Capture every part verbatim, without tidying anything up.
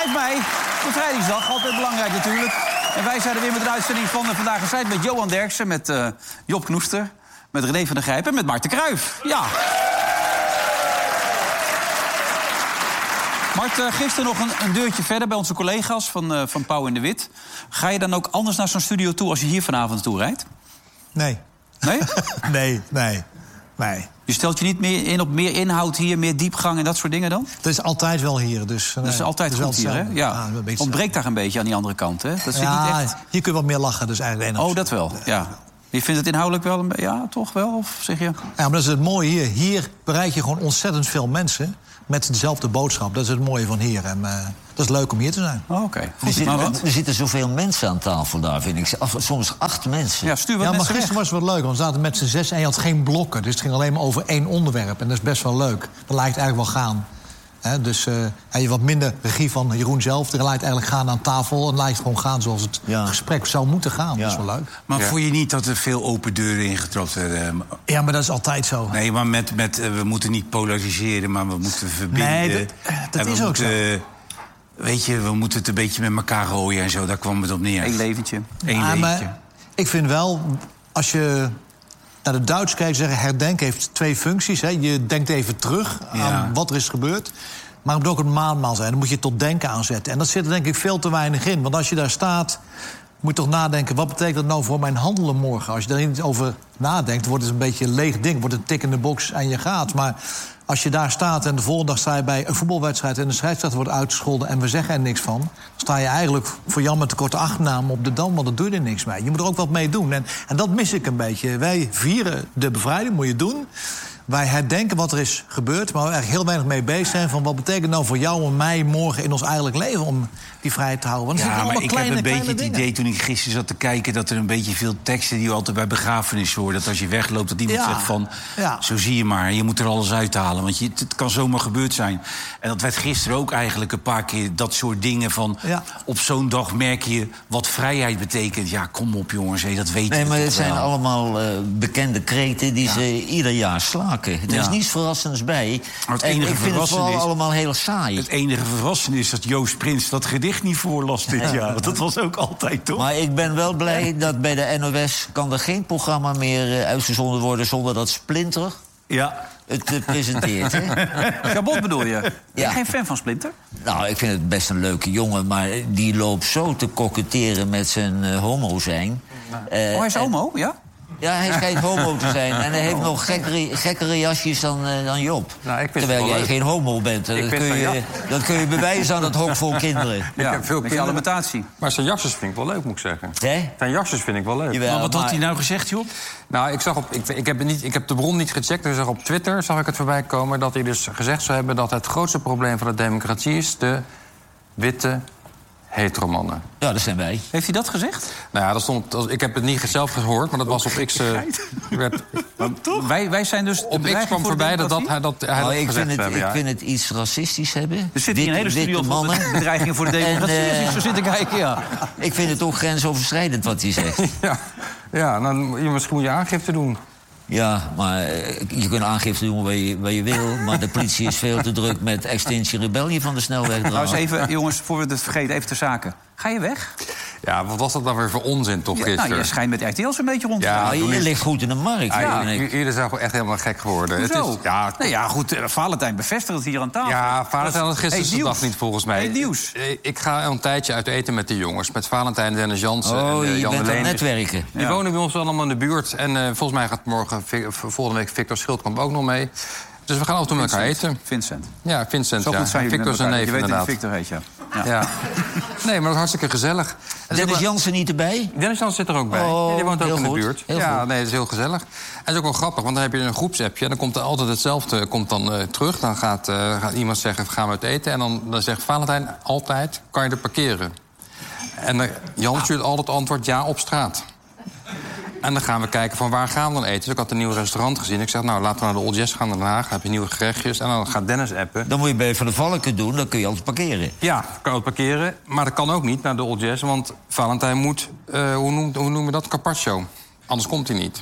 vijf mei, bevrijdingsdag, altijd belangrijk natuurlijk. En wij zijn er weer met een uitzending van uh, Vandaag in Strijd met Johan Derksen, met uh, Job Knoester, met René van der Grijpen en met Marten Cruijff. Ja. Mart, uh, gisteren nog een, een deurtje verder bij onze collega's van, uh, van Pauw en de Wit. Ga je dan ook anders naar zo'n studio toe als je hier vanavond naartoe rijdt? Nee. Nee? nee, nee, nee. Je stelt je niet meer in op meer inhoud hier, meer diepgang en dat soort dingen dan? Dat is altijd wel hier. Dus, dat is altijd goed hier, hè? Ja. Ah, ontbreekt daar een beetje aan die andere kant, hè? Dat ja, niet echt... hier kun je wat meer lachen, dus eigenlijk één. Oh, dat wel, ja. Je vindt het inhoudelijk wel een beetje... Ja, toch wel? Of zeg je... Ja, maar dat is het mooie hier. Hier bereik je gewoon ontzettend veel mensen met dezelfde boodschap. Dat is het mooie van hier. En uh, dat is leuk om hier te zijn. Oh, oké. Okay. Er, zitten, er zitten zoveel mensen aan tafel daar, vind ik. Soms acht mensen. Ja, stuur wat ja maar gisteren weg. Was het wel leuk. Want we zaten met z'n zes en je had geen blokken. Dus het ging alleen maar over één onderwerp. En dat is best wel leuk. Dat lijkt eigenlijk wel gaan. He, dus uh, heb je wat minder regie van Jeroen zelf. Er lijkt eigenlijk gaan aan tafel. En lijkt gewoon gaan zoals het ja. gesprek zou moeten gaan. Ja. Dat is wel leuk. Maar ja. voel je niet dat er veel open deuren ingetrapt werden? Ja, maar dat is altijd zo. Nee, maar met, met uh, we moeten niet polariseren, maar we moeten verbinden. Nee, dat, dat is ook moeten, zo. Weet je, we moeten het een beetje met elkaar gooien en zo. Daar kwam het op neer. Eén leventje. Eén ja, leventje. Maar ik vind wel, als je naar de Duits kijkt, zeggen herdenken heeft twee functies. Hè. Je denkt even terug aan ja. wat er is gebeurd. Maar het moet ook een maandmaal zijn. Dan moet je tot denken aanzetten. En dat zit er denk ik veel te weinig in. Want als je daar staat, moet je toch nadenken... wat betekent dat nou voor mijn handelen morgen? Als je daar niet over nadenkt, wordt het een beetje een leeg ding. Wordt een tik in de box en je gaat. Maar als je daar staat en de volgende dag sta je bij een voetbalwedstrijd... en de scheidsrechter wordt uitgescholden en we zeggen er niks van... dan sta je eigenlijk voor jammer te korte achternaam op de dam... want dat doe je er niks mee. Je moet er ook wat mee doen. En, en dat mis ik een beetje. Wij vieren de bevrijding, moet je doen... Wij herdenken wat er is gebeurd, maar we eigenlijk heel weinig mee bezig zijn... van wat betekent nou voor jou en mij morgen in ons eigenlijk leven... om die vrijheid te houden. Want ja, maar ik kleine, heb een beetje het dingen. idee toen ik gisteren zat te kijken... dat er een beetje veel teksten die je altijd bij begrafenissen hoort... dat als je wegloopt, dat iemand ja. zegt van... Ja. zo zie je maar, je moet er alles uithalen. Want je, het kan zomaar gebeurd zijn. En dat werd gisteren ook eigenlijk een paar keer dat soort dingen van... Ja. op zo'n dag merk je wat vrijheid betekent. Ja, kom op jongens, hé, dat weten we. Nee, maar het zijn wel. allemaal uh, bekende kreten die ja. ze ieder jaar slaken. Er ja. is niets verrassends bij. Het en enige ik vind het vooral is, allemaal heel saai. Het enige verrassende is dat Joost Prins dat gedicht niet voorlas dit jaar. Want dat was ook altijd, toch? Maar ik ben wel blij dat bij de N O S... kan er geen programma meer uh, uitgezonden worden... zonder dat Splinter ja. het uh, presenteert. Jabot bedoel je? Ben je ja. geen fan van Splinter? Nou, ik vind het best een leuke jongen... maar die loopt zo te koketteren met zijn uh, homo zijn. Uh, oh, hij is homo, ja? Ja, hij schijnt homo te zijn. En hij heeft nog gekkere, gekkere jasjes dan, uh, dan Job. Nou, ik Terwijl jij leuk. geen homo bent. Dat kun, je, ja. dat kun je bewijzen aan het hok voor kinderen. Ja, ik heb veel beetje alimentatie. Maar zijn jasjes vind ik wel leuk, moet ik zeggen. Hè? Zijn jasjes vind ik wel leuk. Jawel, maar wat maar... had hij nou gezegd, Job? Nou, ik, zag op, ik, ik, heb niet, ik heb de bron niet gecheckt. Dus op Twitter zag ik het voorbij komen... dat hij dus gezegd zou hebben dat het grootste probleem van de democratie is... de witte... heteromannen. Ja, dat zijn wij. Heeft hij dat gezegd? Nou ja, dat stond, ik heb het niet zelf gehoord, maar dat was op X... Uh, werd, wij, wij zijn dus... Op X kwam voorbij dat, dat hij dat, hij nou, dat ik gezegd vind het, hebben, Ik ja. vind het iets racistisch hebben. Er zit hier een hele studio van bedreigingen voor de democratie. En, uh, zo zitten kijken, ja. Ik vind het ook grensoverschrijdend wat hij zegt. ja, ja dan, je, misschien moet je aangifte doen. Ja, maar je kunt aangifte doen waar je, waar je wil... maar de politie is veel te druk met Extinction Rebellion van de snelweg. Nou eens even, jongens, voor we het vergeten, even ter zake. Ga je weg? Ja, wat was dat dan weer voor onzin toch ja, gisteren? Nou, je schijnt met R T L zo'n beetje rond te ja, gaan. je is... ligt goed in de markt. Ja, ja, ja, jullie zijn gewoon echt helemaal gek geworden. Hoezo? Het is, ja, nee, ja, goed, uh, Valentijn bevestigt het hier aan tafel. Ja, Valentijn had gisteren zijn dag niet, volgens mij. Hey, nieuws. Ik ga een tijdje uit eten met die jongens. Met Valentijn, Dennis Jansen oh, en uh, je Jan bent de aan Leen. netwerken. Die ja. wonen bij ons allemaal in de buurt. En uh, volgens mij gaat morgen, volgende week Victor Schildkamp ook nog mee. Dus we gaan af en toe met elkaar eten. Vincent. Ja, Vincent, Zo ja. goed zijn Victor zijn neef, je weet inderdaad. dat Victor heet, ja. Ja. ja. Nee, maar dat is hartstikke gezellig. Dennis maar... Jansen niet erbij? Dennis Jansen zit er ook bij. Oh, ja, die woont ook in de goed. buurt. Heel ja, goed. nee, dat is heel gezellig. En dat is ook wel grappig, want dan heb je een groepsappje... en dan komt er altijd hetzelfde komt dan, uh, terug. Dan gaat, uh, gaat iemand zeggen, gaan we uit eten? En dan, dan zegt Valentijn altijd, kan je er parkeren? En uh, Jan stuurt altijd het antwoord, ja, op straat. En dan gaan we kijken van waar gaan we dan eten. Dus ik had een nieuw restaurant gezien. Ik zeg, nou, laten we naar de Old Jazz gaan naar Den Haag. Dan heb je nieuwe gerechtjes. En dan gaat Dennis appen. Dan moet je bij Van de Valken doen, dan kun je altijd parkeren. Ja, kan het parkeren. Maar dat kan ook niet naar de Old Jazz. Want Valentijn moet, uh, hoe, noem, hoe noemen we dat, carpaccio. Anders komt hij niet.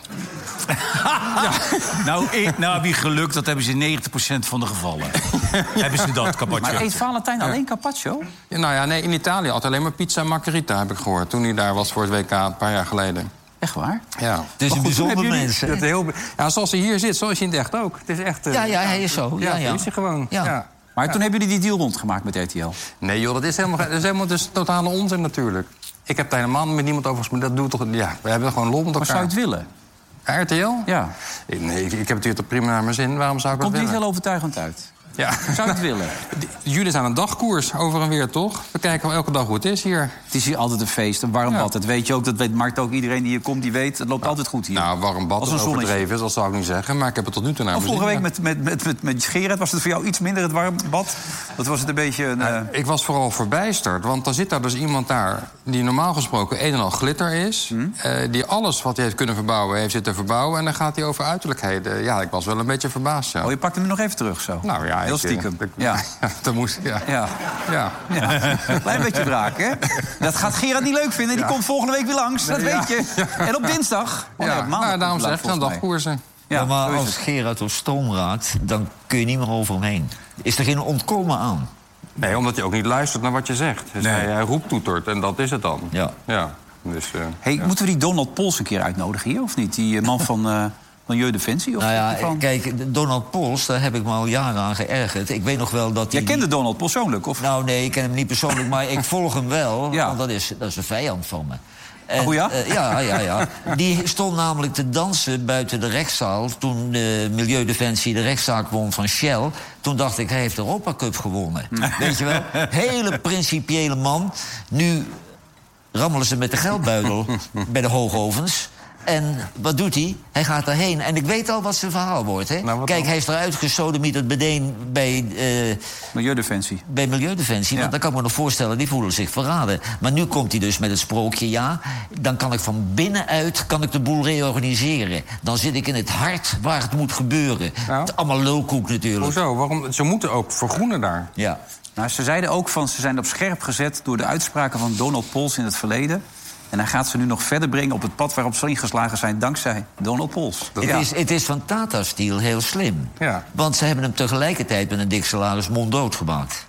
ja. Nou, ik, nou, wie gelukt, dat hebben ze in negentig procent van de gevallen. hebben ze dat, carpaccio. Maar eet Valentijn alleen carpaccio? Ja, nou ja, nee, in Italië had alleen maar pizza en margherita, heb ik gehoord. Toen hij daar was voor het W K een paar jaar geleden. Echt waar? Ja. Het is een bijzonder mens. Dat heel, ja, zoals hij hier zit, zo is hij in het echt ook. Het is echt, uh, ja, ja, hij is zo. Ja, ja, ja. is hij gewoon. Ja. Ja. Maar ja. toen hebben jullie die deal rondgemaakt met R T L? Nee joh, dat is helemaal, dat is helemaal dus totale onzin natuurlijk. Ik heb daar helemaal met niemand over gesproken. Dat doe toch. Ja, we hebben gewoon lol met elkaar. Maar zou je het willen? R T L? Ja. Nee, ik, ik heb het hier toch prima naar mijn zin. Waarom zou ik Komt dat niet willen? heel overtuigend uit. Ja. Zou je het willen? Jullie zijn een dagkoers over en weer, toch? We kijken wel elke dag hoe het is hier. Het is hier altijd een feest, een warm Ja. bad. Dat weet je ook, dat weet Markt ook. Iedereen die hier komt, die weet, het loopt nou, altijd goed hier. Nou, warm bad Als is een zonnetje. overdreven, dat zou ik niet zeggen. Maar ik heb het tot nu toe naar Of mijn vorige zin. week met, met, met, met, met Gerard was het voor jou iets minder het warm bad. Dat was het een beetje... Een, Nou, uh... ik was vooral verbijsterd, want dan zit daar dus iemand daar... die normaal gesproken een en al glitter is... Hmm? Uh, die alles wat hij heeft kunnen verbouwen, heeft zitten verbouwen... en dan gaat hij over uiterlijkheden. Ja, ik was wel een beetje verbaasd, ja. Oh, je pakte hem nog even terug zo? Nou ja, heel ik, stiekem. Ik, ja. dat moest, ja. Ja. Ja. ja. Klein beetje braak, hè? Dat gaat Gerard niet leuk vinden. Die Ja. komt volgende week weer langs, dat Nee, ja. weet je. En op dinsdag. Oh, Ja, nee, op maandag nou, daarom komt zeg ik het dan volgens mij. dagkoersen. Ja, maar zo is als het. Gerard op stroom raakt, dan kun je niet meer over hem heen. Is er geen ontkomen aan? Nee, omdat hij ook niet luistert naar wat je zegt. Dus Nee. hij, hij roept toetert en dat is het dan. Ja. Ja. Dus, uh, Hey, ja. moeten we die Donald Pols een keer uitnodigen hier, of niet? Die eh, man van uh, Milieudefensie? Of Nou ja, van... kijk, Donald Pols, daar heb ik me al jaren aan geërgerd. Ik weet nog wel dat hij... Jij kende Donald persoonlijk, of? Nou nee, ik ken hem niet persoonlijk, maar ik volg hem wel. Ja. Want dat is, dat is een vijand van me. En, Oh ja? eh, ja, ja, ja. Die stond namelijk te dansen buiten de rechtszaal... toen de Milieudefensie de rechtszaak won van Shell. Toen dacht ik, hij heeft de Europa Cup gewonnen. Weet je wel? Hele principiële man. Nu rammelen ze met de geldbuidel bij de hoogovens... En wat doet hij? Hij gaat daarheen. En ik weet al wat zijn verhaal wordt. Hè? Nou, wat Kijk, dan? hij is eruit gesodemieterd meteen bij, uh, Milieudefensie. bij Milieudefensie. Ja. Want dan kan ik me nog voorstellen, die voelen zich verraden. Maar nu komt hij dus met het sprookje, ja. Dan kan ik van binnenuit kan ik de boel reorganiseren. Dan zit ik in het hart waar het moet gebeuren. Nou? Het is allemaal lulkoek natuurlijk. Hoezo? Waarom? Ze moeten ook vergroenen daar. Ja. Nou, ze zeiden ook van, ze zijn op scherp gezet door de uitspraken van Donald Pols in het verleden. En hij gaat ze nu nog verder brengen op het pad waarop ze ingeslagen zijn dankzij Donald Pols. Het, Ja. is, het is van Tata Steel heel slim. Ja. Want ze hebben hem tegelijkertijd met een dik salaris monddood gemaakt.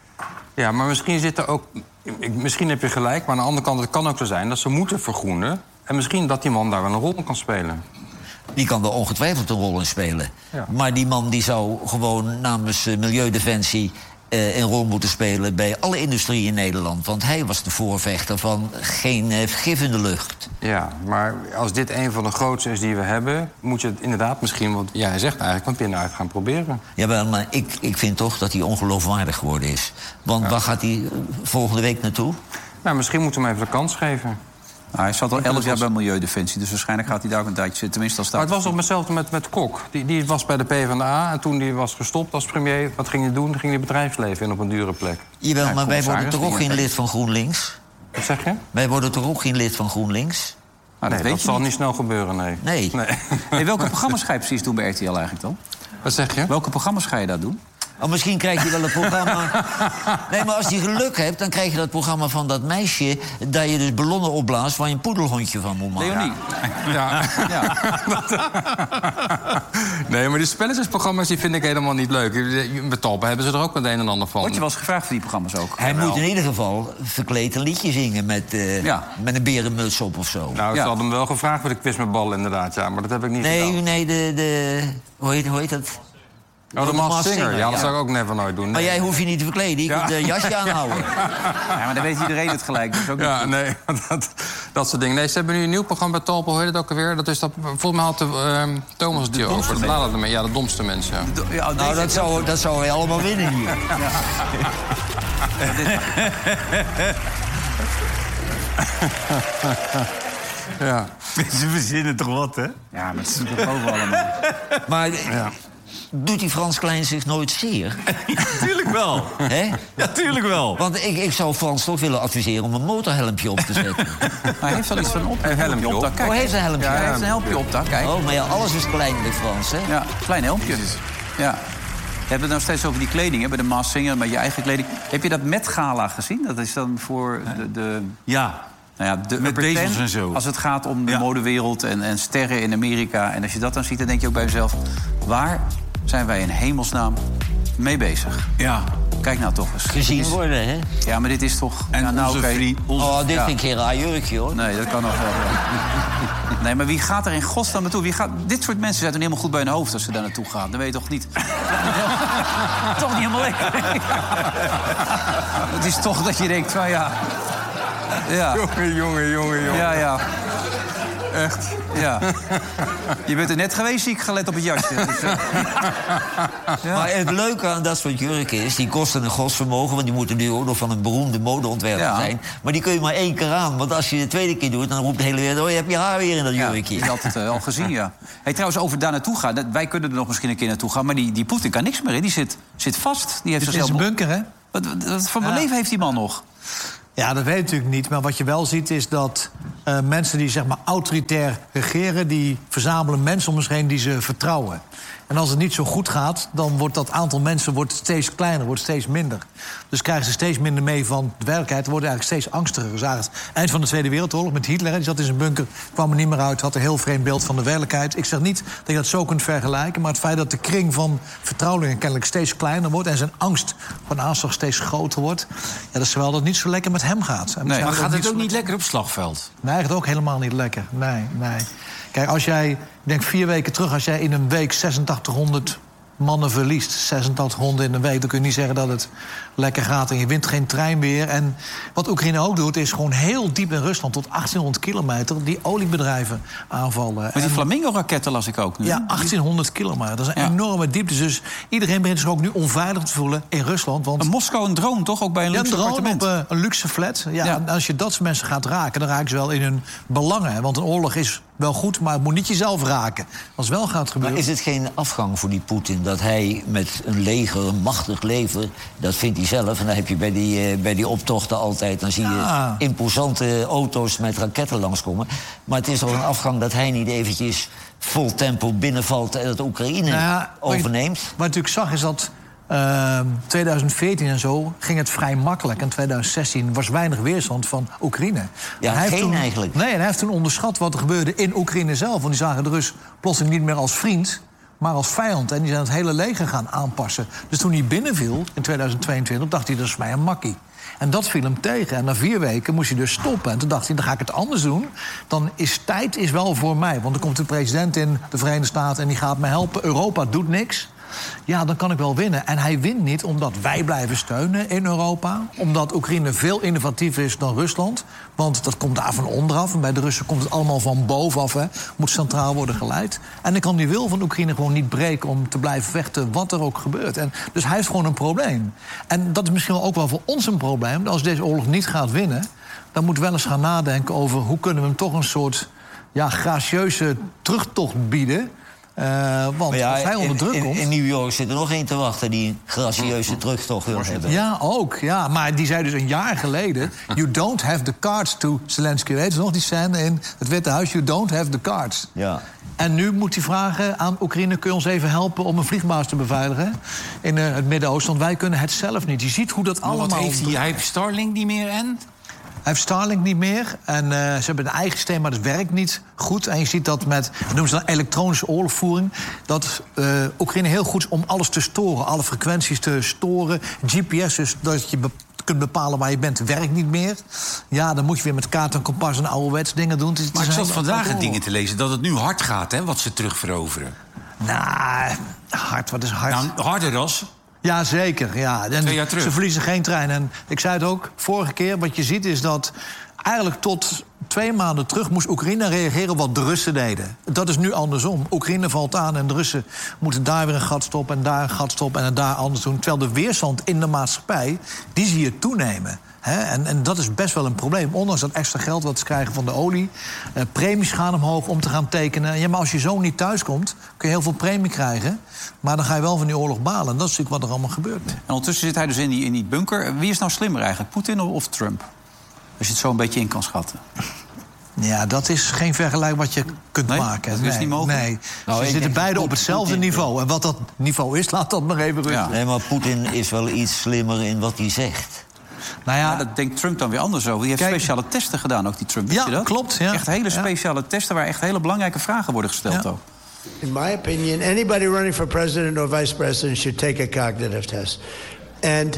Ja, maar misschien zit er ook... ik- Misschien heb je gelijk, maar aan de andere kant... het kan ook zo zijn dat ze moeten vergroenen... en misschien dat die man daar wel een rol in kan spelen. Die kan er ongetwijfeld een rol in spelen. Ja. Maar die man die zou gewoon namens uh, Milieudefensie... Uh, een rol moeten spelen bij alle industrie in Nederland. Want hij was de voorvechter van geen uh, gif in de lucht. Ja, maar als dit een van de grootste is die we hebben... moet je het inderdaad misschien... want ja, hij zegt eigenlijk van binnenuit gaan proberen. Jawel, maar ik, ik vind toch dat hij ongeloofwaardig geworden is. Want Ja. waar gaat hij uh, volgende week naartoe? Nou, misschien moeten we hem even de kans geven. Nou, hij zat al elf jaar bij Milieudefensie, dus waarschijnlijk gaat hij daar ook een tijdje zitten. Tenminste, als Maar het was ook hetzelfde met, met Kok. Die, die was bij de PvdA en toen die was gestopt als premier... wat ging hij doen? Dan ging hij bedrijfsleven in op een dure plek. Jawel, Ja, maar wij worden commissaris, toch ook die- geen lid van GroenLinks? Wat zeg je? Wij worden toch ook geen lid van GroenLinks? Nou, Nee, weet dat je zal niet. niet snel gebeuren, nee. Nee. nee. Hey, welke programma's ga je precies doen bij R T L eigenlijk dan? Wat zeg je? Welke programma's ga je daar doen? Oh, misschien krijg je wel een programma... Nee, maar als je geluk hebt, dan krijg je dat programma van dat meisje... dat je dus ballonnen opblaast waar je een poedelhondje van moet maken. Leonie. Ja. Ja. Nee, maar die spelletjesprogramma's die vind ik helemaal niet leuk. Met Talpen hebben ze er ook het een en ander van. Word je wel eens gevraagd voor die programma's ook? Hij moet in ieder geval verkleed een liedje zingen met, uh, Ja. met een berenmuts op of zo. Nou, ik Ja. had hem wel gevraagd voor de quiz met ballen inderdaad, ja. Maar dat heb ik niet nee, gedaan. nee, de, de... Hoe heet, hoe heet dat? Oh, de Masked Singer. Singer, Ja, dat ja. zou ik ook never nooit doen. Maar Nee. jij hoeft je niet te verkleden, je Ja. kunt een jasje aanhouden. Ja, maar dan weet iedereen het gelijk. Dus ook niet Ja, goed. nee, dat, dat soort dingen. Nee, ze hebben nu een nieuw programma bij Talpen, hoe heet het ook alweer? Dat is dat, volgens mij had de, uh, Thomas het hier over. Dat laat het ermee. Ja, de domste mensen, ja. Do- ja, Nou, deze- dat zou, dat zou hij allemaal winnen hier. Ja. Ze verzinnen toch wat, hè? Ja, maar het is natuurlijk boven allemaal. Maar Ja. doet die Frans Klein zich nooit zeer? Tuurlijk wel. Hè? Ja, tuurlijk wel. Want ik, ik zou Frans toch willen adviseren om een motorhelmpje op te zetten. Maar hij heeft wel iets van een op- Een helmpje op. op. daar. Kijk, Oh, hij heeft een helmpje. Ja, hij heeft een helmpje op daar. Kijk. Oh, maar ja, alles is klein in het Frans, hè? Ja, klein helmpje. Ja. We hebben het nou steeds over die kleding, hè, bij de Masked Singer, met je eigen kleding. Heb je dat Met Gala gezien? Dat is dan voor de... de... Ja. Nou ja, de met bezels en zo. Als het gaat om de ja. modewereld en, en sterren in Amerika... en als je dat dan ziet, dan denk je ook bij jezelf... waar zijn wij in hemelsnaam mee bezig? Ja. Kijk nou toch eens. Gezien worden, hè? Ja, maar dit is toch... En ja, nou, onze okay. vriend... Onze... Oh, dit ja. vind ik geen raar jurkje, hoor. Nee, dat kan nog wel. Nee, maar wie gaat er in godsnaam naartoe? Wie gaat... Dit soort mensen zijn toch helemaal goed bij hun hoofd als ze daar naartoe gaan. Dan weet je toch niet... toch niet helemaal lekker. Het is toch dat je denkt van ja... ja. Jongen, jongen, jongen, jongen. Ja, ja. Echt. Ja. Je bent er net geweest, zie ik, gelet op het jasje. Dus, uh... ja. Maar het leuke aan dat soort jurken is... die kosten een godsvermogen, want die moeten nu ook nog van een beroemde modeontwerper ja. zijn. Maar die kun je maar één keer aan. Want als je de tweede keer doet, dan roept de hele wereld... oh, je hebt je haar weer in dat Ja, jurkje. je had het uh, al gezien, ja. Hey, trouwens, over daar naartoe gaan. Dat, wij kunnen er nog misschien een keer naartoe gaan... maar die, die Poetin kan niks meer in. Die zit, zit vast. Die heeft Het is zichzelf... een bunker, hè? Wat, wat, wat voor Ja. leven heeft die man nog? Ja, dat weet je natuurlijk niet. Maar wat je wel ziet is dat uh, mensen die zeg maar autoritair regeren... die verzamelen mensen om zich heen die ze vertrouwen. En als het niet zo goed gaat, dan wordt dat aantal mensen wordt steeds kleiner, wordt steeds minder. Dus krijgen ze steeds minder mee van de werkelijkheid. Worden eigenlijk steeds angstiger. We zagen het eind van de Tweede Wereldoorlog met Hitler. Die zat in zijn bunker, kwam er niet meer uit, had een heel vreemd beeld van de werkelijkheid. Ik zeg niet dat je dat zo kunt vergelijken... maar het feit dat de kring van vertrouwelingen kennelijk steeds kleiner wordt... en zijn angst van aanslag steeds groter wordt... ja, dat is wel dat het niet zo lekker met hem gaat. En Nee, maar gaat het zo ook niet lekker op slagveld? Nee, het ook helemaal niet lekker. Nee, nee. Kijk, als jij, ik denk vier weken terug... als jij in een week zesentachtighonderd mannen verliest... zesentachtighonderd in een week, dan kun je niet zeggen dat het lekker gaat... en je wint geen trein meer. En wat Oekraïne ook doet, is gewoon heel diep in Rusland... tot achttienhonderd kilometer die oliebedrijven aanvallen. Met die En- Flamingo-raketten las ik ook nu. Ja, achttienhonderd kilometer. Dat is een Ja. enorme diepte. Dus iedereen begint zich ook nu onveilig te voelen in Rusland. Want Een Moskou een drone, toch? Ook bij een ja, een luxe drone appartement. op uh, een luxe flat. Ja, Ja. En als je dat soort mensen gaat raken, dan raken ze wel in hun belangen. Hè. Want een oorlog is wel goed, maar het moet niet jezelf raken. Als het wel gaat gebeuren... Maar is het geen afgang voor die Poetin dat hij met een leger, een machtig leger... dat vindt hij zelf, en dan heb je bij die, uh, bij die optochten altijd... dan zie je Ja. imposante auto's met raketten langskomen. Maar het is toch een afgang dat hij niet eventjes vol tempo binnenvalt... en dat Oekraïne Nou ja, overneemt? Wat je natuurlijk zag is dat uh, tweeduizend veertien en zo ging het vrij makkelijk. En tweeduizend zestien was weinig weerstand van Oekraïne. Ja, En hij heeft geen toen, eigenlijk. Nee, en hij heeft toen onderschat wat er gebeurde in Oekraïne zelf. Want die zagen de Rus plotseling niet meer als vriend, maar als vijand. En die zijn het hele leger gaan aanpassen. Dus toen hij binnenviel in tweeduizend tweeëntwintig, dacht hij, dat is mij een makkie. En dat viel hem tegen. En na vier weken moest hij dus stoppen. En toen dacht hij, dan ga ik het anders doen. Dan is tijd is wel voor mij. Want er komt de president in de Verenigde Staten... en die gaat me helpen. Europa doet niks. Ja, dan kan ik wel winnen. En hij wint niet omdat wij blijven steunen in Europa. Omdat Oekraïne veel innovatiever is dan Rusland. Want dat komt daar van onderaf. En bij de Russen komt het allemaal van bovenaf. Hè. Moet centraal worden geleid. En dan kan die wil van Oekraïne gewoon niet breken... om te blijven vechten wat er ook gebeurt. En dus hij heeft gewoon een probleem. En dat is misschien wel ook wel voor ons een probleem. Als deze oorlog niet gaat winnen... dan moeten we wel eens gaan nadenken over... hoe kunnen we hem toch een soort ja, gracieuze terugtocht bieden... Uh, want Ja, als hij onder druk in, komt... in New York zit er nog één te wachten die een gracieuze terugtocht wil hebben. Ja, ook. Ja. Maar die zei dus een jaar geleden... you don't have the cards to Zelensky. Weet je nog die scène in het Witte Huis? You don't have the cards. Ja. En nu moet hij vragen aan Oekraïne... kun je ons even helpen om een vliegbasis te beveiligen... in uh, het Midden-Oosten, want wij kunnen het zelf niet. Je ziet hoe dat Maar allemaal... wat heeft hij? Hij heeft Starlink niet meer en? Hij heeft Starlink niet meer. En uh, ze hebben een eigen systeem, maar dat werkt niet goed. En je ziet dat met, dat noemen ze dan elektronische oorlogvoering... dat uh, Oekraïne heel goed is om alles te storen. Alle frequenties te storen. G P S, dus dat je be- kunt bepalen waar je bent, werkt niet meer. Ja, dan moet je weer met kaart en kompas en ouderwets dingen doen. Het is, Maar ik het is zat een- vandaag een het dingen te lezen dat het nu hard gaat, hè, wat ze terugveroveren. Nou, hard, wat is hard? Nou, harder als... Ja, zeker. Ja. En Twee jaar terug. ze verliezen geen trein. En ik zei het ook vorige keer. Wat je ziet is dat eigenlijk tot twee maanden terug moest Oekraïne reageren op wat de Russen deden. Dat is nu andersom. Oekraïne valt aan en de Russen moeten daar weer een gat stoppen... en daar een gat stoppen en het daar anders doen. Terwijl de weerstand in de maatschappij, die zie je toenemen. He, en, en dat is best wel een probleem. Ondanks dat extra geld wat ze krijgen van de olie. Eh, premies gaan omhoog om te gaan tekenen. Ja, maar als je zo niet thuiskomt, kun je heel veel premie krijgen. Maar dan ga je wel van die oorlog balen. En dat is natuurlijk wat er allemaal gebeurt. En ondertussen zit hij dus in die, in die bunker. Wie is nou slimmer eigenlijk, Poetin of, of Trump? Als je het zo een beetje in kan schatten. Ja, dat is geen vergelijk wat je kunt Nee? maken. Dat is niet mogelijk? Nee, Nou, ze ik zitten denk beide dat op hetzelfde Poetin- niveau. En wat dat niveau is, laat dat maar even rusten. Ja. Nee, maar Poetin is wel iets slimmer in wat hij zegt. Nou ja, dat denkt Trump dan weer anders over. Die heeft Kijk, speciale testen gedaan, ook die Trump. Weet ja, je dat? klopt. Ja. Echt hele speciale ja. testen waar echt hele belangrijke vragen worden gesteld. Ja. Ook. In my opinion, anybody running for president or vice president should take a cognitive test. And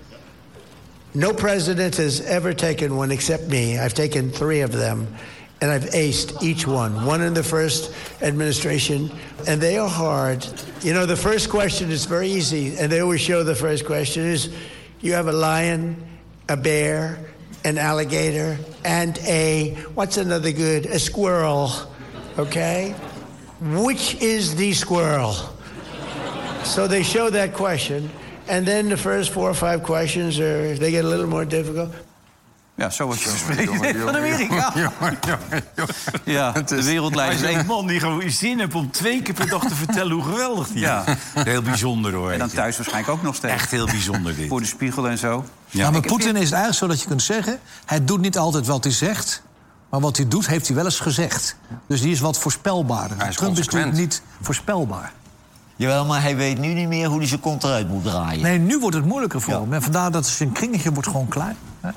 no president has ever taken one except me. I've taken three of them. And I've aced each one. One in the first administration. And they are hard. You know, the first question is very easy. And they always show the first question is, you have a lion, a bear, an alligator, and a, what's another good, a squirrel. Okay? Which is the squirrel? So they show that question. And then the first four or five questions, are, they get a little more difficult. Ja, zo was je gesprek van Amerika. Ja, de wereldleider is één man die gewoon zin heeft om twee keer per dag te vertellen hoe geweldig die is. Ja. Heel bijzonder, hoor. En dan thuis waarschijnlijk ook nog steeds. Echt heel bijzonder, dit. Voor de spiegel en zo. Ja. Nou, maar Poetin is het eigenlijk zo dat je kunt zeggen, hij doet niet altijd wat hij zegt, maar wat hij doet, heeft hij wel eens gezegd. Dus die is wat voorspelbaarder. Hij is Trump is natuurlijk consequent. niet voorspelbaar. Jawel, maar hij weet nu niet meer hoe hij zijn kont eruit moet draaien. Nee, nu wordt het moeilijker voor ja. hem. En vandaar dat zijn kringetje wordt gewoon klein. Hè?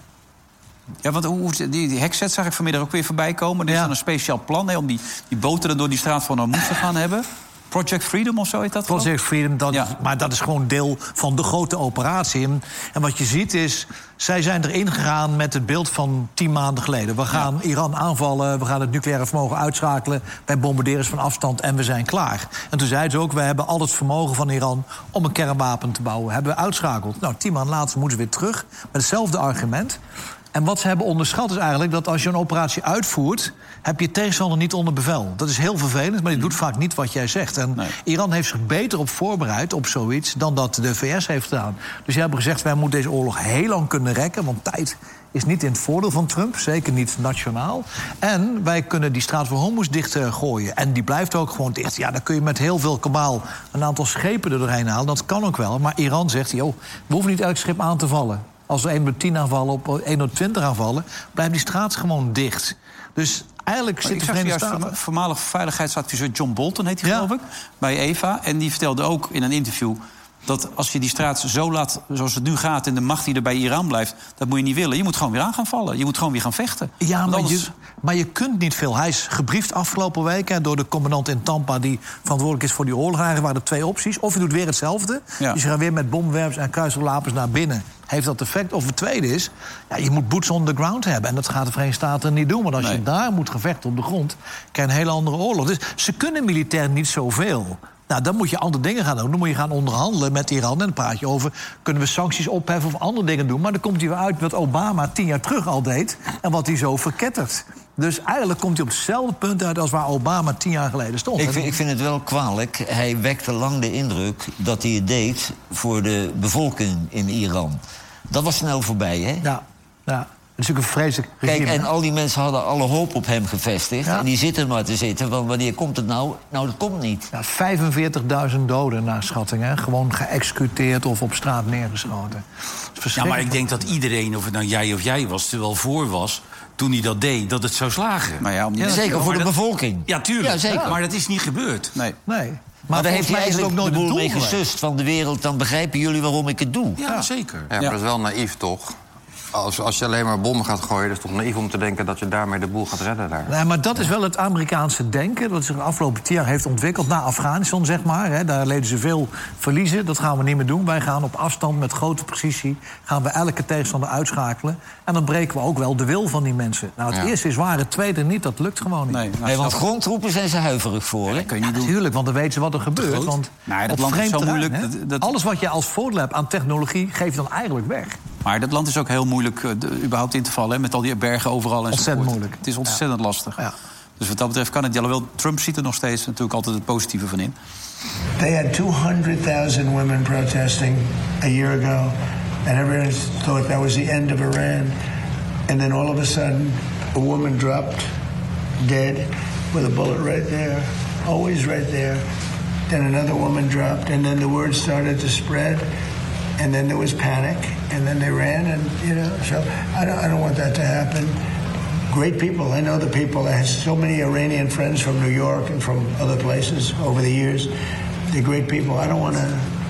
Ja, want hoe, die, die hekset zag ik vanmiddag ook weer voorbij komen. Er is ja. dan een speciaal plan hè, om die, die boten door die straat van Hormuz te gaan hebben. Project Freedom of zo heet dat? Project Freedom, dat, ja. maar dat is gewoon deel van de grote operatie. En, en wat je ziet is, zij zijn erin gegaan met het beeld van tien maanden geleden. We gaan ja. Iran aanvallen, we gaan het nucleaire vermogen uitschakelen. Wij bombarderen ze van afstand en we zijn klaar. En toen zeiden ze ook, we hebben al het vermogen van Iran om een kernwapen te bouwen. Hebben we uitschakeld. Nou, tien maanden later moeten ze weer terug met hetzelfde argument. En wat ze hebben onderschat is eigenlijk dat als je een operatie uitvoert, heb je tegenstander niet onder bevel. Dat is heel vervelend, maar die doet vaak niet wat jij zegt. En nee. Iran heeft zich beter op voorbereid op zoiets dan dat de V S heeft gedaan. Dus ze hebben gezegd, wij moeten deze oorlog heel lang kunnen rekken, want tijd is niet in het voordeel van Trump, zeker niet nationaal. En wij kunnen die straat van Hormuz dicht uh, gooien. En die blijft ook gewoon dicht. Ja, dan kun je met heel veel kabaal een aantal schepen er doorheen halen. Dat kan ook wel. Maar Iran zegt, joh, we hoeven niet elk schip aan te vallen. Als we één op tien aanvallen, op één op twintig aanvallen, blijft die straat gewoon dicht. Dus eigenlijk zit de Verenigde Staten... Voormalig veiligheidsadviseur John Bolton, heet hij ja. geloof ik, bij Eva. En die vertelde ook in een interview dat als je die straat zo laat zoals het nu gaat en de macht die er bij Iran blijft, dat moet je niet willen. Je moet gewoon weer aan gaan vallen. Je moet gewoon weer gaan vechten. Ja, maar, anders... je, maar je kunt niet veel. Hij is gebriefd afgelopen week hè, door de commandant in Tampa die verantwoordelijk is voor die oorlog. Er waren er twee opties. Of je doet weer hetzelfde. Ja. Dus je gaat weer met bomwerpers en kruiswapens naar binnen. Heeft dat effect? Of het tweede is, ja, je moet boots on the ground hebben. En dat gaat de Verenigde Staten niet doen. Want als nee. je daar moet gevechten op de grond, krijg je een hele andere oorlog. Dus ze kunnen militair niet zoveel. Nou, dan moet je andere dingen gaan doen. Dan moet je gaan onderhandelen met Iran. En dan praat je over, kunnen we sancties opheffen of andere dingen doen. Maar dan komt hij weer uit wat Obama tien jaar terug al deed. En wat hij zo verkettert. Dus eigenlijk komt hij op hetzelfde punt uit als waar Obama tien jaar geleden stond. Ik vind, ik vind het wel kwalijk. Hij wekte lang de indruk dat hij het deed voor de bevolking in Iran. Dat was snel voorbij, hè? Ja, ja. Het is natuurlijk een vreselijk regime. Kijk, en al die mensen hadden alle hoop op hem gevestigd. Ja. En die zitten maar te zitten, want wanneer komt het nou? Nou, dat komt niet. Ja, vijfenveertigduizend doden naar schatting, hè? Gewoon geëxecuteerd of op straat neergeschoten. Ja, maar ik denk dat iedereen, of het nou jij of jij was, er wel voor was toen hij dat deed, dat het zou slagen. Maar ja, om die ja, zeker voor de dat... bevolking. Ja, tuurlijk. Ja, zeker. Ja. Maar dat is niet gebeurd. Nee. nee. Maar, maar daar heeft hij eigenlijk ook nooit de boel mee gesust van de wereld. Dan begrijpen jullie waarom ik het doe. Ja, ja. zeker. Ja, maar ja. dat is wel naïef, toch? Als, als je alleen maar bommen gaat gooien, is het toch naïef om te denken dat je daarmee de boel gaat redden daar. Nee, maar dat is wel het Amerikaanse denken dat zich de afgelopen tien jaar heeft ontwikkeld na Afghanistan, zeg maar. Hè. Daar leden ze veel verliezen. Dat gaan we niet meer doen. Wij gaan op afstand met grote precisie gaan we elke tegenstander uitschakelen. En dan breken we ook wel de wil van die mensen. Nou, het ja. eerste is waar, het tweede niet. Dat lukt gewoon niet. Nee, nee want grondtroepen zijn ze huiverig voor. Hè? Dat kun je niet doen. Natuurlijk, want dan weten ze wat er gebeurt. Want nee, dat land is zo terrein, moeilijk. Dat, dat... Alles wat je als voordeel hebt aan technologie, geef je dan eigenlijk weg. Maar dat land is ook heel moeilijk uh, de, überhaupt in te vallen. Hè, met al die bergen overal en ontzettend moeilijk. Het is ontzettend ja. lastig. Ja. Dus wat dat betreft kan het. Alhoewel, Trump ziet er nog steeds natuurlijk altijd het positieve van in. They had two hundred thousand women protesting a year ago. And everyone thought that was the end of Iran. And then all of a sudden, a woman dropped dead with a bullet right there. Always right there. Then another woman dropped. And then the word started to spread. And then there was panic, and then they ran, and you know. So I don't, I don't want that to happen. Great people. I know the people. I have so many Iranian friends from New York and from other places over the years. They're great people. I don't want to.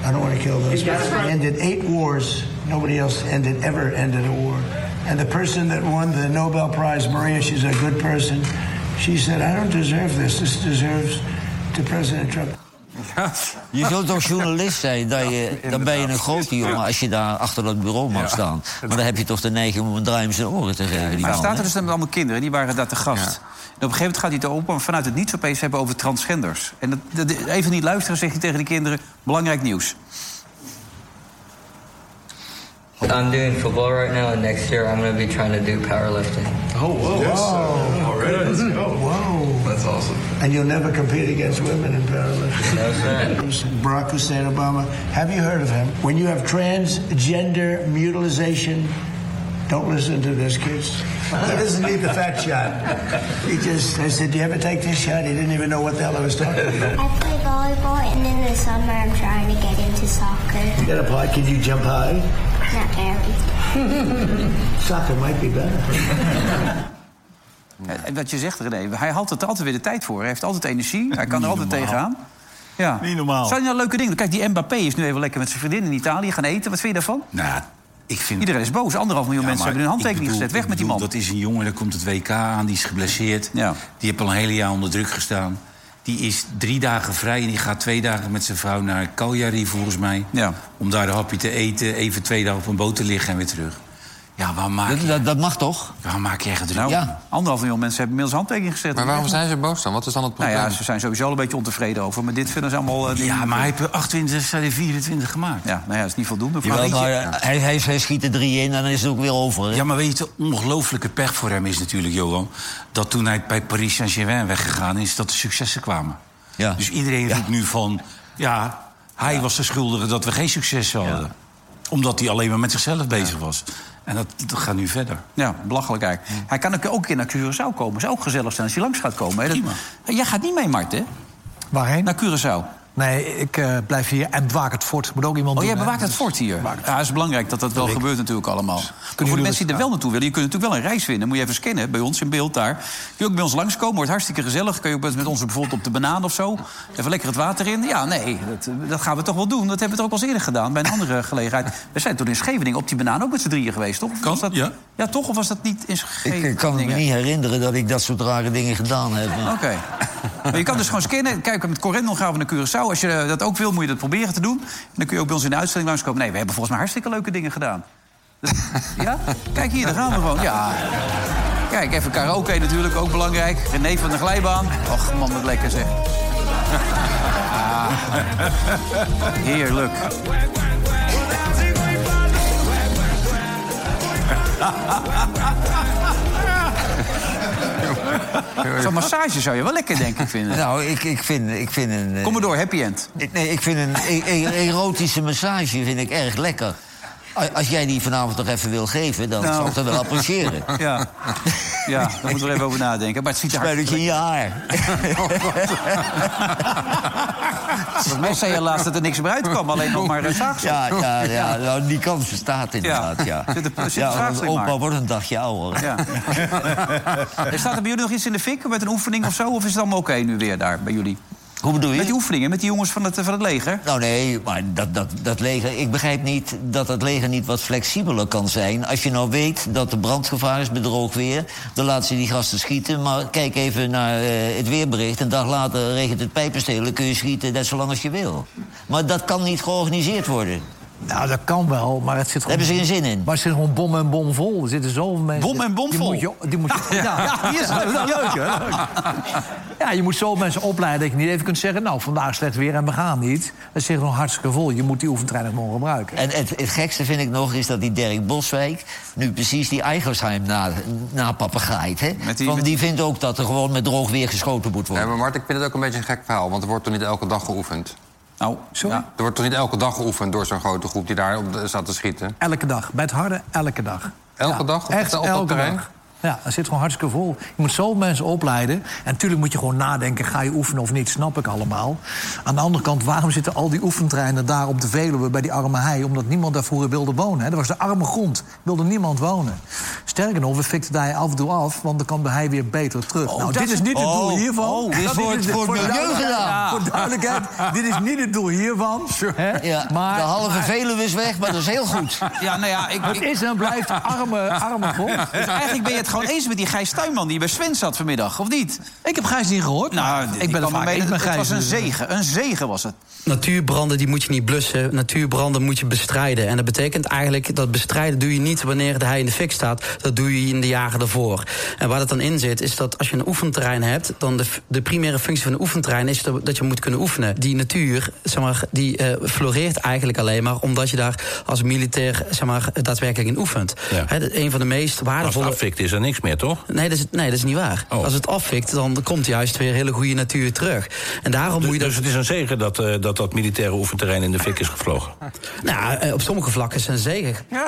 I don't want to kill those guys. He ended eight wars. Nobody else ended ever ended a war. And the person that won the Nobel Prize, Maria, she's a good person. She said, I don't deserve this. This deserves to President Trump. Je zult toch journalist zijn, dat je, dan ben je een grote jongen als je daar achter dat bureau mag staan. Maar dan heb je toch de neiging om een draai om zijn oren te geven. Die maar man, staat er hè? dus met allemaal kinderen, die waren daar te gast. Ja. En op een gegeven moment gaat hij het open, maar vanuit het niets opeens hebben over transgenders. En dat, dat, even niet luisteren, zegt hij tegen die kinderen, belangrijk nieuws. I'm doing football right now, and next year I'm going to be trying to do powerlifting. Oh, whoa. Yes, Wow. already, let's go. Whoa. That's awesome. And you'll never compete against women in powerlifting. No, sir. Barack Hussein Obama, have you heard of him? When you have transgender mutilization, don't listen to this, kids. He doesn't need the fat shot. He just, I said, do you ever take this shot? He didn't even know what the hell I was talking about. I play volleyball, and in the summer I'm trying to get into soccer. You got a pot? Can you jump high? Not very. Soccer might be better. En wat je zegt, René, hij haalt er altijd weer de tijd voor. Hij heeft altijd energie, hij kan er altijd tegenaan. Ja. Niet normaal. Zijn er nou leuke dingen? Kijk, die Mbappé is nu even lekker met zijn vriendin in Italië gaan eten. Wat vind je daarvan? Nou, ik vind... Iedereen is boos. Anderhalf miljoen Ja, mensen maar hebben hun handtekening ik bedoel- gezet. Weg met die ik man. bedoel, Dat is een jongen, daar komt het W K aan, die is geblesseerd. Ja. Die heeft al een hele jaar onder druk gestaan. Die is drie dagen vrij en die gaat twee dagen met zijn vrouw naar Cagliari, volgens mij. Ja. Om daar een hapje te eten, even twee dagen op een boot te liggen en weer terug. Ja, waar maak Dat, je, dat, dat mag toch? waar maak je echt druk? Nou, Ja. anderhalf miljoen mensen hebben inmiddels handtekening gezet. Maar waarom zijn ze boos dan? Wat is dan het Nou probleem? ja, ze zijn sowieso al een beetje ontevreden over. Maar dit vinden ze allemaal... Uh, dingen- Ja, maar hij heeft er achtentwintig, zijn er vierentwintig gemaakt. Ja, nou ja, dat is niet voldoende. Jawel, Maar weet je- maar hij, hij, hij schiet er drie in en dan is het ook weer over. Hè? Ja, maar weet je, de ongelooflijke pech voor hem is natuurlijk, Johan... dat toen hij bij Paris Saint-Germain weggegaan is, dat de successen kwamen. Ja. Dus iedereen roept nu van... ja, hij was de schuldige dat we geen succes hadden. Ja. Omdat hij alleen maar met zichzelf bezig was. En dat, dat gaat nu verder. Ja, belachelijk eigenlijk. Hij kan ook ook een keer naar Curaçao komen. Zou ook gezellig zijn als hij langs gaat komen. Hè? Dat- Prima. Jij gaat niet mee, Mart, hè? Waarheen? Naar Curaçao. Nee, ik uh, blijf hier en bewaak het fort. Moet ook iemand Oh, doen, jij hè? bewaakt het fort hier. Ja, het is belangrijk dat dat wel gebeurt natuurlijk allemaal. Maar voor de jullie mensen die er dat- wel naartoe willen... je kunt natuurlijk wel een reis winnen. Moet je even scannen bij ons in beeld daar. Kun je ook bij ons langskomen, wordt hartstikke gezellig. Kun je ook met ons bijvoorbeeld op de banaan of zo... even lekker het water in. Ja, nee, dat, dat gaan we toch wel doen. Dat hebben we toch ook al eens eerder gedaan, bij een andere gelegenheid. We zijn toen in Scheveningen op die banaan ook met z'n drieën geweest, toch? Kan, was dat, ja. Ja, toch? Of was dat niet in Ik Scheveningen? eh, kan me niet herinneren dat ik dat soort rare dingen gedaan heb. maar- Oké. Maar je kan dus gewoon scannen. Kijk, met Corendon gaan we naar Curaçao. Als je dat ook wil, moet je dat proberen te doen. En dan kun je ook bij ons in de uitstelling langskomen. Nee, we hebben volgens mij hartstikke leuke dingen gedaan. Ja? Kijk hier, daar gaan we gewoon. Ja. Kijk, even karaoke natuurlijk, ook belangrijk. René van de Glijbaan. Och, man, wat lekker zeg. Ah. Heerlijk. Zo'n massage zou je wel lekker, denk ik, vinden. Nou, ik, ik, vind, ik vind een... eh, Kom maar door, happy end. ik- Nee, ik vind een e- e- erotische massage vind ik erg lekker. A- Als jij die vanavond nog even wil geven, dan Nou. zal ik dat wel appreciëren. Ja. Ja, daar moeten we er even over nadenken. Maar het ziet er Spuitje in je haar. Volgens mij zei je laatst dat er niks meer uitkwam, alleen nog maar een zaagsel. Ja, ja, ja, nou, die kans bestaat inderdaad, ja. Zit er- zit er Ja, zaagsel want in maar. opa wordt een dagje ouder. Ja. Er staat er bij jullie nog iets in de fik met een oefening of zo? Of is het allemaal oké nu weer daar bij jullie? Hoe bedoel je? Met die oefeningen, met die jongens van het, van het leger? Nou nee, maar dat, dat, dat leger... Ik begrijp niet dat het leger niet wat flexibeler kan zijn. Als je nou weet dat er brandgevaar is met droog weer... dan laten ze die gasten schieten. Maar kijk even naar uh, het weerbericht. Een dag later regent het pijpenstelen. Kun je schieten net zo lang als je wil. Maar dat kan niet georganiseerd worden. Nou, dat kan wel, maar het zit Daar gewoon... hebben ze geen zin in. Maar het zit gewoon bom en bom vol. Er zitten zoveel mensen... Bom en bom die vol? Moet je, die moet je, ja, Ja, hier is het. ja, leuk, hè? Leuk. Ja, je moet zo mensen opleiden dat je niet even kunt zeggen... nou, vandaag slecht weer en we gaan niet. Dat zit gewoon hartstikke vol. Je moet die oefentrein gewoon gebruiken. En het, het gekste vind ik nog is dat die Dirk Boswijk... nu precies die Eigersheim na, na papegaait. Hè? Met die- Want met- die vindt ook dat er gewoon met droog weer geschoten moet Ja, worden. maar Mart, ik vind het ook een beetje een gek verhaal. Want er wordt toch niet elke dag geoefend? Nou, Sorry? ja. Er wordt toch niet elke dag geoefend door zo'n grote groep die daar op de- staat te schieten? Elke dag. Bij het harde, elke dag. Elke Ja, dag? Op echt het- op dat elke terrein? dag. Ja, dat zit gewoon hartstikke vol. Je moet zo mensen opleiden. En natuurlijk moet je gewoon nadenken, ga je oefenen of niet, snap ik allemaal. Aan de andere kant, waarom zitten al die oefentreinen daar op de Veluwe bij die arme hei? Omdat niemand daar vroeger wilde wonen. Hè? Dat was de arme grond, wilde niemand wonen. sterker nog, we fikten hij af en toe af... want dan kwam hij weer beter terug. Oh, nou, dit is niet het doel oh, hiervan. Oh, dit is voor het, voor het milieu gedaan. Voor duidelijkheid, dit is niet het doel hiervan. Hè? Ja, maar, de halve maar, Veluwe is weg, maar dat is heel goed. Ja, nou ja, ik, het ik, is en blijft arme, arme grond. Dus eigenlijk ben je het gewoon eens met die Gijs Tuinman... die bij Sven zat vanmiddag, of niet? Ik heb Gijs niet gehoord. Nou, ik ben er vaak mee. Het was een zegen, een zegen was het. Natuurbranden die moet je niet blussen. Natuurbranden moet je bestrijden. En dat betekent eigenlijk dat bestrijden doe je niet wanneer hij in de fik staat. Dat doe je in de jaren daarvoor. En waar het dan in zit, is dat als je een oefenterrein hebt... dan de, de primaire functie van een oefenterrein is dat je moet kunnen oefenen. Die natuur, zeg maar, die uh, floreert eigenlijk alleen maar... omdat je daar als militair, zeg maar, daadwerkelijk in oefent. Ja. He, een van de meest waardevolle... Als het afvikt is er niks meer, toch? Nee, dat is, nee, dat is niet waar. Oh. Als het afvikt, dan komt juist weer hele goede natuur terug. En daarom dus, moet je dat... dus het is een zegen dat uh, dat, dat militaire oefenterrein in de fik is gevlogen? Nou, op sommige vlakken is het een zegen. Ja.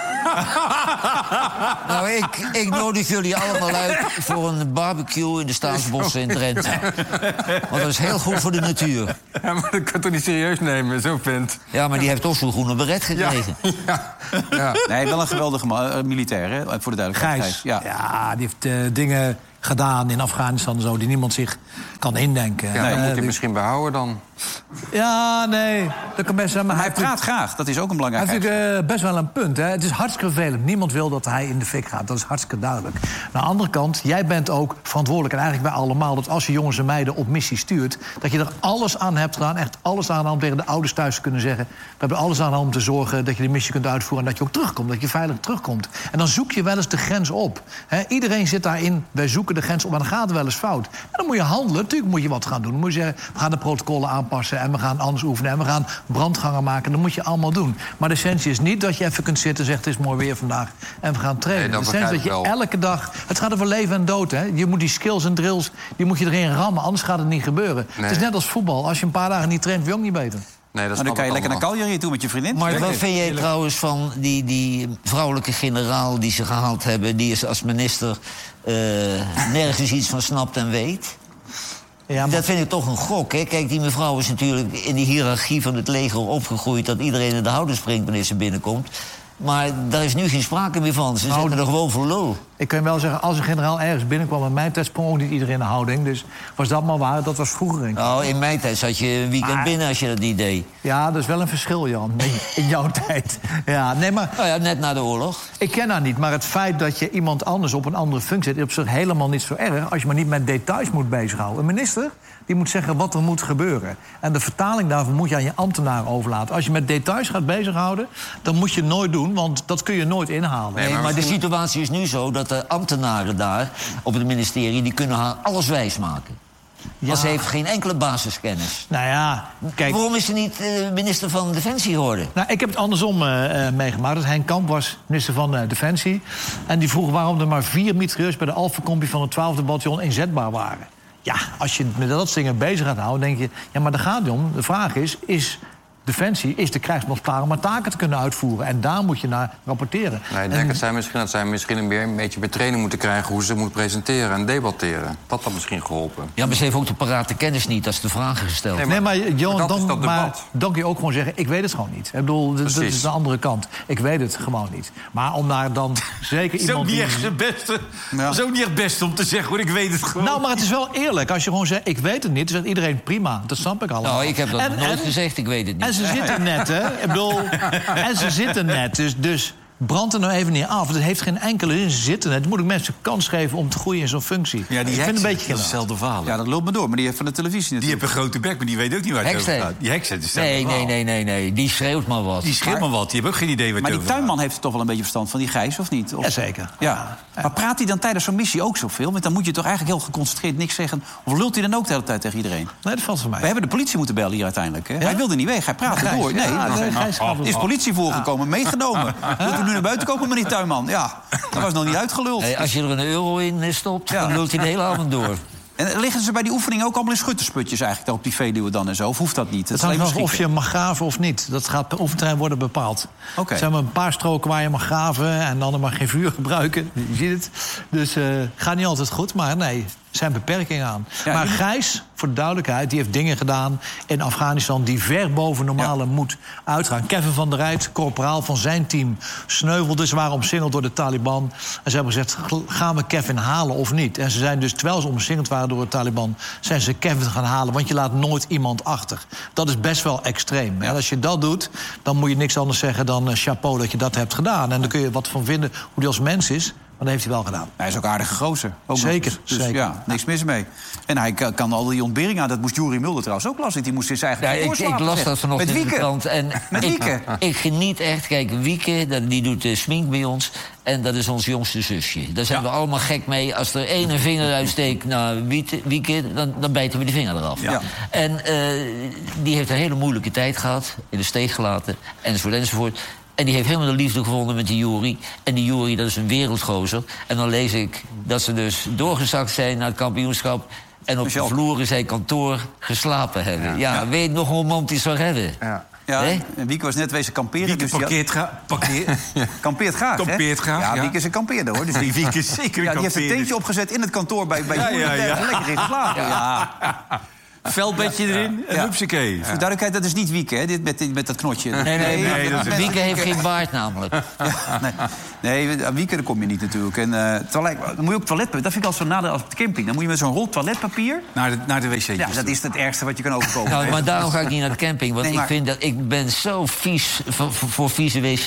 Nou, ik, ik nodig jullie allemaal uit voor een barbecue in de Staatsbossen in Drenthe. Want dat is heel goed voor de natuur. Ja, maar dat kan je toch niet serieus nemen, zo'n vent. Ja, maar die heeft toch zo'n groene beret gekregen. Ja, ja, ja. Nee, wel een geweldige uh, militair, hè, voor de duidelijkheid. Gijs, ja. ja, die heeft uh, dingen gedaan in Afghanistan en zo... die niemand zich kan indenken. Ja, dan uh, moet hij misschien behouden dan. Ja, nee, dat kan best zijn. Maar hij, hij praat graag, dat is ook een belangrijk. Hij heeft natuurlijk uh, best wel een punt. Hè. Het is hartstikke vervelend. Niemand wil dat hij in de fik gaat. Dat is hartstikke duidelijk. Aan de andere kant, jij bent ook verantwoordelijk... en eigenlijk bij allemaal, dat als je jongens en meiden op missie stuurt... dat je er alles aan hebt gedaan, echt alles aan om tegen de ouders thuis te kunnen zeggen... we hebben er alles aan om te zorgen dat je de missie kunt uitvoeren... en dat je ook terugkomt, dat je veilig terugkomt. En dan zoek je wel eens de grens op. Hè. Iedereen zit daarin, wij zoeken de grens op, maar dan gaat het wel eens fout. En dan moet je handelen, natuurlijk moet je wat gaan doen. Dan moet je zeggen, we gaan de protocollen aanpassen... en we gaan anders oefenen en we gaan brandgangen maken. Dat moet je allemaal doen. Maar de essentie is niet dat je even kunt zitten en zegt... het is mooi weer vandaag en we gaan trainen. Nee, de essentie is dat je wel. elke dag... het gaat over leven en dood, hè. Je moet die skills en drills, die moet je erin rammen. Anders gaat het niet gebeuren. Nee. Het is net als voetbal. Als je een paar dagen niet traint, wil je ook niet beter. Nee, dat maar dan kan je lekker naar Cagliari toe met je vriendin. Maar wat vind jij trouwens van die, die vrouwelijke generaal die ze gehaald hebben... die is als minister uh, nergens iets van snapt en weet? Ja, maar... Dat vind ik toch een gok, hè? Kijk, die mevrouw is natuurlijk in die hiërarchie van het leger opgegroeid... dat iedereen in de houden springt wanneer ze binnenkomt. Maar daar is nu geen sprake meer van. Ze nou, zetten er gewoon voor lul. Ik kan je wel zeggen, als een generaal ergens binnenkwam... in mijn tijd sprong ook niet iedereen in de houding. Dus was dat maar waar, dat was vroeger. Nou, in mijn tijd zat je een weekend maar... binnen als je dat niet deed. Ja, dat is wel een verschil, Jan, in jouw tijd. Ja, nee, maar... Nou ja, net na de oorlog. Ik ken haar niet, maar het feit dat je iemand anders op een andere functie zet... is op zich helemaal niet zo erg, als je maar niet met details moet bezighouden. Een minister, die moet zeggen wat er moet gebeuren. En de vertaling daarvan moet je aan je ambtenaar overlaten. Als je met details gaat bezighouden, dan moet je het nooit doen... want dat kun je nooit inhalen. Nee, maar, maar de situatie is nu zo dat de ambtenaren daar op het ministerie... die kunnen haar alles wijsmaken. Ja. Maar ze heeft geen enkele basiskennis. Nou ja, kijk... Waarom is ze niet uh, minister van Defensie geworden? Nou, ik heb het andersom uh, meegemaakt. Dus Henk Kamp was minister van uh, Defensie. En die vroeg waarom er maar vier mitrailleurs... bij de Alpha-compie van het twaalfde bataljon inzetbaar waren. Ja, als je met dat soort dingen bezig gaat houden, denk je... ja, maar daar gaat het om. De vraag is, is Defensie is de krijgsmacht klaar om haar taken te kunnen uitvoeren. En daar moet je naar rapporteren. Nee, ik denk en... dat zij misschien, dat zij misschien weer een beetje betraining moeten krijgen... hoe ze moet presenteren en debatteren. Dat had misschien geholpen. Ja, maar ze heeft ook de parate kennis niet als de vragen gesteld. Nee, maar, nee, maar Johan, dan, maar, dan kun je ook gewoon zeggen... ik weet het gewoon niet. Ik bedoel, dat, dat is de andere kant. Ik weet het gewoon niet. Maar om daar dan zeker iemand... Zo niet die... echt het beste. Ja. Zo niet echt best om te zeggen, hoor, ik weet het gewoon. Nou, maar het is wel eerlijk. Als je gewoon zegt, ik weet het niet... dan zegt iedereen prima. Dat snap ik allemaal. Nou, ik heb dat en, nooit en, gezegd, ik weet het niet. En ze zitten net, hè? Ik bedoel, en ze zitten net. Dus, dus brand er nou even niet af. Het heeft geen enkele zin. Ze zitten net. Dan moet ik mensen kans geven om te groeien in zo'n functie. Ja, die ik vind een beetje hetzelfde verhaal. Ja, dat loopt me door. Maar die heeft van de televisie natuurlijk. Die heeft een grote bek, maar die weet ook niet waar het over gaat. Die heksen, is nee, nee, nee, nee, nee. Die schreeuwt maar wat. Die schreeuwt maar wat. Die heeft ook geen idee wat maar het die tuinman heeft toch wel een beetje verstand van die Gijs, of niet? Of... Jazeker. Ja. Ja. Maar praat hij dan tijdens zo'n missie ook zoveel? Want dan moet je toch eigenlijk heel geconcentreerd niks zeggen. Of lult hij dan ook de hele tijd tegen iedereen? Nee, dat valt van mij. We hebben de politie moeten bellen hier uiteindelijk. Hè? Ja? Hij wilde niet weg. Hij praatte door. Nee, ja, nee, Gijs er is politie voorgekomen, ja. meegenomen. Moet hem nu naar buiten komen, meneer Tuinman? Ja, dat was nog niet uitgeluld. Hey, als je er een euro in stopt, ja. dan lult hij de hele avond door. En liggen ze bij die oefening ook allemaal in schuttersputjes eigenlijk... daar op die Veluwe dan en zo? Of hoeft dat niet? Het hangt af of je mag graven of niet. Dat gaat per oefenterrein worden bepaald. Okay. Er zijn maar een paar stroken waar je mag graven... en dan mag geen vuur gebruiken. Je ziet het. Dus uh, gaat niet altijd goed, maar nee, er zijn beperkingen aan. Ja, maar jullie... Gijs, voor de duidelijkheid, die heeft dingen gedaan in Afghanistan die ver boven normale ja. moed uitgaan. Kevin van der Rijt, corporaal van zijn team, sneuvelde. Ze waren omsingeld door de Taliban. En ze hebben gezegd, gaan we Kevin halen of niet? En ze zijn dus, terwijl ze omsingeld waren door de Taliban, zijn ze Kevin gaan halen, want je laat nooit iemand achter. Dat is best wel extreem. Ja. En als je dat doet, dan moet je niks anders zeggen dan uh, chapeau dat je dat hebt gedaan. En dan kun je wat van vinden hoe hij als mens is. Maar dat heeft hij wel gedaan. Hij is ook aardige gozer. Ook zeker, dus, zeker. Ja, niks mis mee. En hij kan al die ontberingen aan. Dat moest Juri Mulder trouwens ook lastig. Die moest in zijn eigen ja, ik, ik las dat vanochtend in de krant. En Met ik, Wieke. Ik geniet echt. Kijk, Wieke, die doet uh, smink bij ons. En dat is ons jongste zusje. Daar zijn ja. we allemaal gek mee. Als er één vinger uitsteekt naar Wieke, dan, dan bijten we die vinger eraf. Ja. En uh, die heeft een hele moeilijke tijd gehad. In de steek gelaten. Enzovoort, enzovoort. En die heeft helemaal de liefde gevonden met die Juri. En die Juri, dat is een wereldgozer. En dan lees ik dat ze dus doorgezakt zijn naar het kampioenschap. En op de vloer in zijn kantoor geslapen hebben. Ja, ja, ja. Weet nog romantisch van hebben. Ja. Ja, nee? En Wieke was net wezen kamperen. Wieke dus parkeert had... gra Parkeer... kampeert graag, kampeert graag, ja, ja. Wieke is een kampeerder, hoor. Dus die Wieke is zeker ja, een die heeft een tentje opgezet in het kantoor bij, bij ja, ja, ja. Lekker in geslapen. Ja. Ja. Veldbedje erin, ja. en hupsakee. Voor duidelijkheid, dat is niet Wieke, hè, dit met, met dat knotje. Nee, nee, nee, nee dat is Wieke heeft geen baard namelijk. Ja, nee, nee, aan Wieke kom je niet natuurlijk. En, uh, toilet, dan moet je ook toiletpapier, dat vind ik altijd zo nadeel als op de camping. Dan moet je met zo'n rol toiletpapier... Naar de, naar de wc'tjes. Ja, dat is het ergste wat je kan overkomen. Nou, maar daarom ga ik niet naar de camping. Want nee, maar... ik vind dat ik ben zo vies voor, voor vieze wc's.